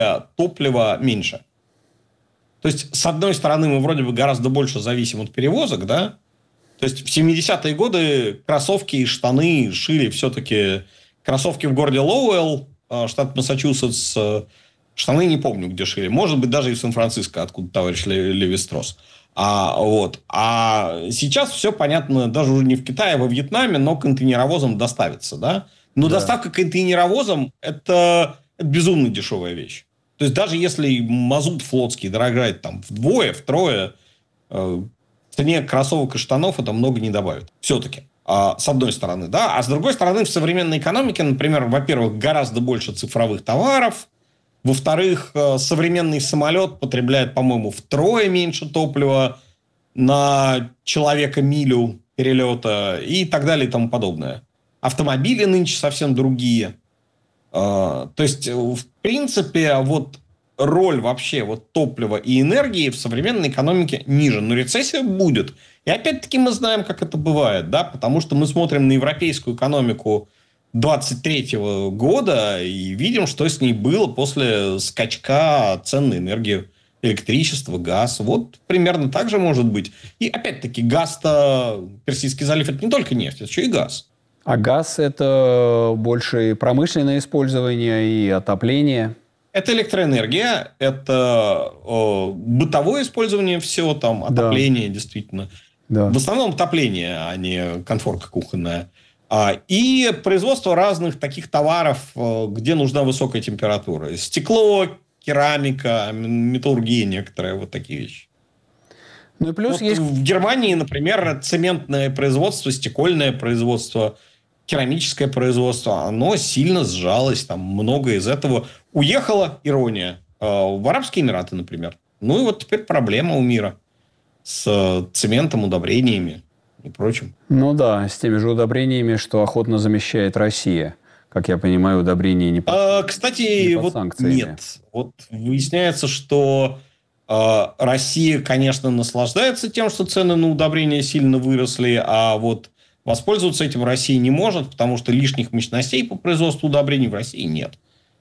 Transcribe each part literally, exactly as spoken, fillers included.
топлива меньше. То есть, с одной стороны, мы вроде бы гораздо больше зависим от перевозок, да? То есть, в семидесятые годы кроссовки и штаны шили все-таки... Кроссовки в городе Лоуэлл, штат Массачусетс, штаны не помню, где шили. Может быть, даже и в Сан-Франциско, откуда товарищ Леви-Стросс. А, вот. а сейчас все понятно, даже уже не в Китае, а во Вьетнаме, но контейнеровозом доставится. Да? Но да. Доставка контейнеровозом – это, это безумно дешевая вещь. То есть, даже если мазут флотский дорожает там вдвое, втрое, э, цене кроссовок и штанов это много не добавит. Все-таки. Э, с одной стороны. Да? А с другой стороны, в современной экономике, например, во-первых, гораздо больше цифровых товаров. Во-вторых, современный самолет потребляет, по-моему, втрое меньше топлива на человека милю перелета и так далее и тому подобное. Автомобили нынче совсем другие. То есть, в принципе, вот роль вообще вот топлива и энергии в современной экономике ниже. Но рецессия будет. И опять-таки мы знаем, как это бывает. Да? Потому что мы смотрим на европейскую экономику двадцать третьего года и видим, что с ней было после скачка цен на энергию, электричество, газ. Вот примерно так же может быть. И опять-таки газ-то, Персидский залив, это не только нефть, это еще и газ. А газ – это больше промышленное использование и отопление? Это электроэнергия, это э, бытовое использование всего, там, отопление, да. Действительно. Да. В основном отопление, а не конфорка кухонная. И производство разных таких товаров, где нужна высокая температура. Стекло, керамика, металлургия некоторые, вот такие вещи. Ну и плюс вот есть... В Германии, например, цементное производство, стекольное производство, керамическое производство, оно сильно сжалось. Там многое из этого уехало, ирония, в Арабские Эмираты, например. Ну и вот теперь проблема у мира с цементом, удобрениями и прочим. Ну да, с теми же удобрениями, что охотно замещает Россия. Как я понимаю, удобрения не под, а, Кстати, не под вот санкциями. Нет. Вот выясняется, что э, Россия, конечно, наслаждается тем, что цены на удобрения сильно выросли, а вот воспользоваться этим Россия не может, потому что лишних мощностей по производству удобрений в России нет.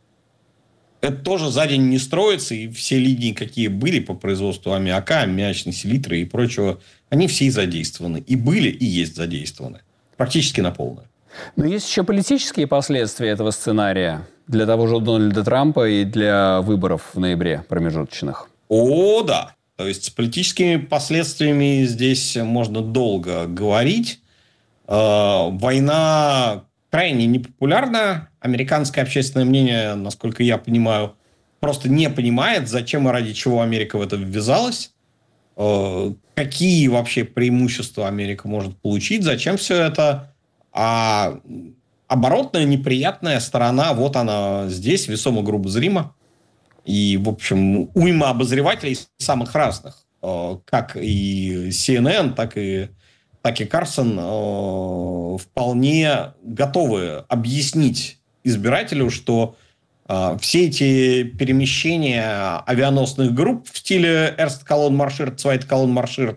Это тоже за день не строится, и все линии, какие были по производству аммиака, аммиачной селитры и прочего, они все и задействованы. И были, и есть задействованы. Практически на полную. Но есть еще политические последствия этого сценария для того же Дональда Трампа и для выборов в ноябре промежуточных. О, да. То есть, с политическими последствиями здесь можно долго говорить. Э, война крайне непопулярна. Американское общественное мнение, насколько я понимаю, просто не понимает, зачем и ради чего Америка в это ввязалась. Э, какие вообще преимущества Америка может получить, зачем все это. А оборотная, неприятная сторона, вот она здесь, весомо грубо зрима. И, в общем, уйма обозревателей самых разных. Э, как и си эн эн, так и так и Карсон э, вполне готовы объяснить избирателю, что э, все эти перемещения авианосных групп в стиле Erste Kolonne Marschiert, Zweite Kolonne Marschiert,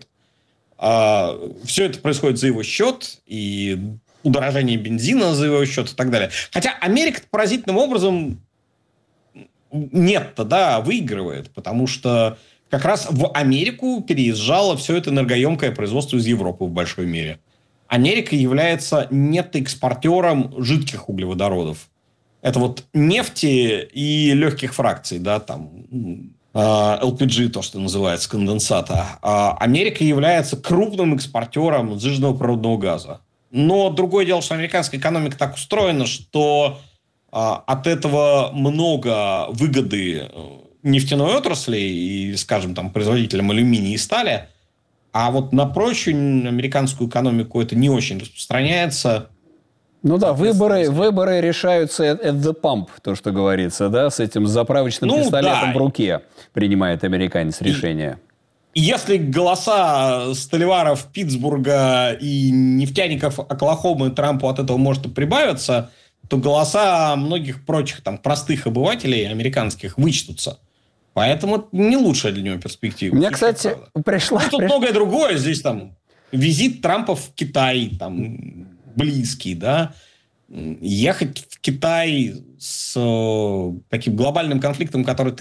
э, все это происходит за его счет, и удорожание бензина за его счет и так далее. Хотя Америка поразительным образом нет-то, да, выигрывает, потому что как раз в Америку переезжало все это энергоемкое производство из Европы в большой мере. Америка является нетто-экспортером жидких углеводородов. Это вот нефти и легких фракций, да, там эл пи джи, то, что называется, конденсата. Америка является крупным экспортером сжиженного природного газа. Но другое дело, что американская экономика так устроена, что от этого много выгоды нефтяной отрасли и, скажем, там, производителям алюминия и стали, а вот на прочую американскую экономику это не очень распространяется. Ну да, выборы, выборы решаются at the pump, то, что говорится, да, с этим заправочным ну, пистолетом да. в руке принимает американец решение. И если голоса столиваров Питтсбурга и нефтяников Оклахомы Трампу от этого может и прибавиться, то голоса многих прочих там простых обывателей американских вычтутся. Поэтому это не лучшая для него перспектива. Мне, кстати, пришла... Ну, тут приш... многое другое. Здесь там визит Трампа в Китай, там, близкий, да. Ехать в Китай с таким глобальным конфликтом, который ты